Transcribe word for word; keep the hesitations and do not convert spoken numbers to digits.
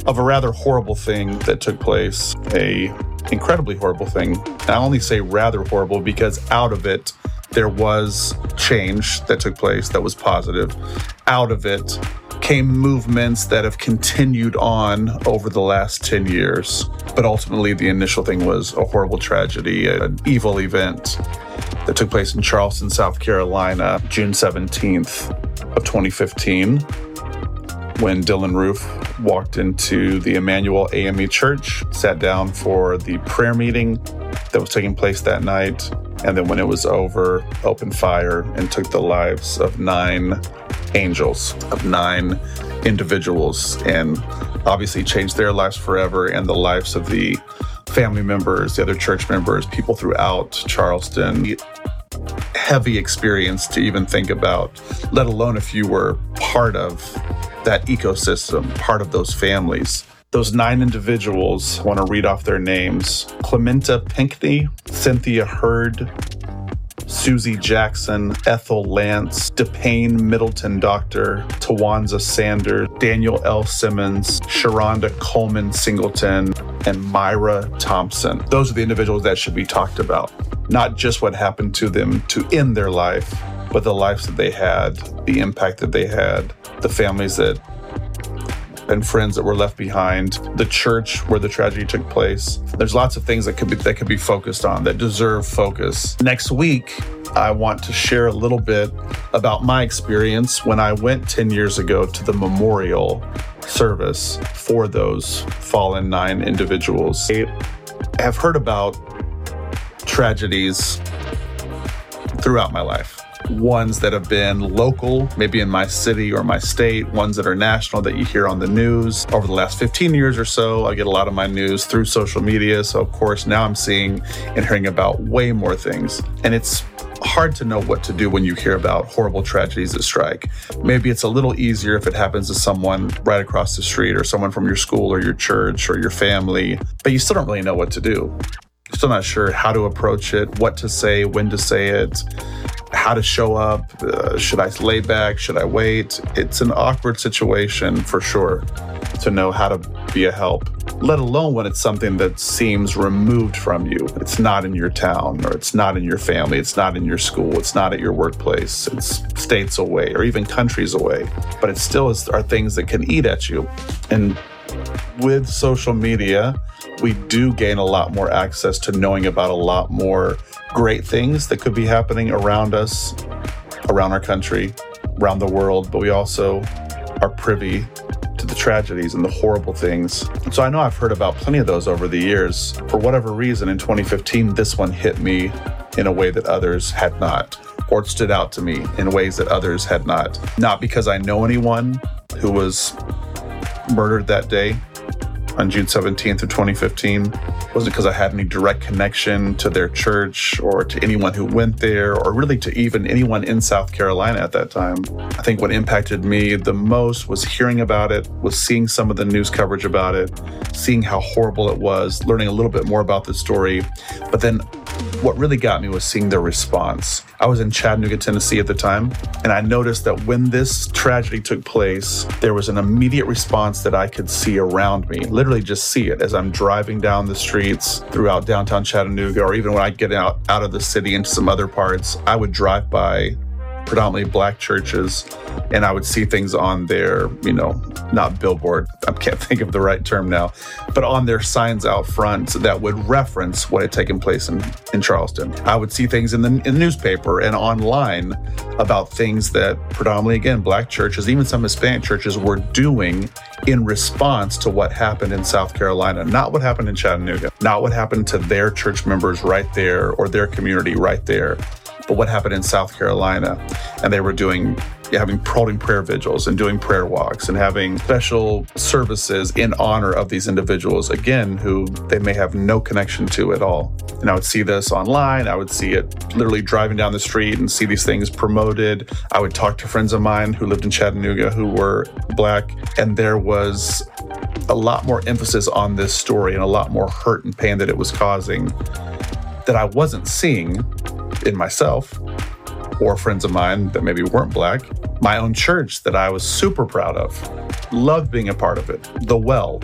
of a rather horrible thing that took place, a incredibly horrible thing. I only say rather horrible because out of it, there was change that took place that was positive. Out of it came movements that have continued on over the last ten years. But ultimately, the initial thing was a horrible tragedy, an evil event that took place in Charleston, South Carolina, June seventeenth of twenty fifteen, when Dylann Roof walked into the Emmanuel A M E Church, sat down for the prayer meeting that was taking place that night, and then when it was over, opened fire and took the lives of nine angels, of nine individuals, and obviously changed their lives forever and the lives of the family members, the other church members, people throughout Charleston. Heavy experience to even think about, let alone if you were part of that ecosystem, part of those families. Those nine individuals, I want to read off their names: Clementa Pinckney, Cynthia Hurd, Susie Jackson, Ethel Lance, DePayne Middleton Doctor, Tawanza Sanders, Daniel L. Simmons, Sharonda Coleman Singleton, and Myra Thompson. Those are the individuals that should be talked about. Not just what happened to them to end their life, but the lives that they had, the impact that they had, the families that and friends that were left behind, the church where the tragedy took place. There's lots of things that could be that could be focused on, that deserve focus. Next week, I want to share a little bit about my experience when I went ten years ago to the memorial service for those fallen nine individuals. I have heard about tragedies throughout my life. Ones that have been local, maybe in my city or my state, ones that are national that you hear on the news. Over the last fifteen years or so, I get a lot of my news through social media. So of course, now I'm seeing and hearing about way more things. And it's hard to know what to do when you hear about horrible tragedies that strike. Maybe it's a little easier if it happens to someone right across the street or someone from your school or your church or your family, but you still don't really know what to do. Still not sure how to approach it, what to say, when to say it, how to show up. Uh, should I lay back? Should I wait? It's an awkward situation for sure to know how to be a help, let alone when it's something that seems removed from you. It's not in your town, or it's not in your family. It's not in your school. It's not at your workplace. It's states away or even countries away, but it still is, are things that can eat at you. And with social media, we do gain a lot more access to knowing about a lot more great things that could be happening around us, around our country, around the world, but we also are privy to the tragedies and the horrible things. So I know I've heard about plenty of those over the years. For whatever reason, in twenty fifteen, this one hit me in a way that others had not, or it stood out to me in ways that others had not. Not because I know anyone who was murdered that day on June seventeenth of twenty fifteen. It wasn't because I had any direct connection to their church or to anyone who went there, or really to even anyone in South Carolina at that time. I think what impacted me the most was hearing about it, was seeing some of the news coverage about it, seeing how horrible it was, learning a little bit more about the story. But then what really got me was seeing their response. I was in Chattanooga, Tennessee at the time, and I noticed that when this tragedy took place, there was an immediate response that I could see around me, literally just see it as I'm driving down the streets throughout downtown Chattanooga, or even when I get out, out of the city into some other parts. I would drive by predominantly Black churches, and I would see things on their, you know, not billboard, I can't think of the right term now, but on their signs out front that would reference what had taken place in, in Charleston. I would see things in the, in the newspaper and online about things that predominantly, again, Black churches, even some Hispanic churches, were doing in response to what happened in South Carolina, not what happened in Chattanooga, not what happened to their church members right there or their community right there, but what happened in South Carolina. And they were doing, having holding prayer vigils and doing prayer walks and having special services in honor of these individuals, again, who they may have no connection to at all. And I would see this online. I would see it literally driving down the street and see these things promoted. I would talk to friends of mine who lived in Chattanooga who were Black, and there was a lot more emphasis on this story and a lot more hurt and pain that it was causing that I wasn't seeing in myself or friends of mine that maybe weren't Black. My own church that I was super proud of, loved being a part of it, The Well,